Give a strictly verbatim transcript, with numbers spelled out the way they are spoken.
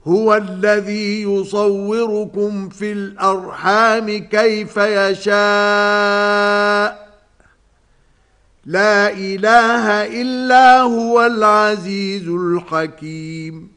هو الذي يصوركم في الأرحام كيف يشاء لا إله إلا هو العزيز الحكيم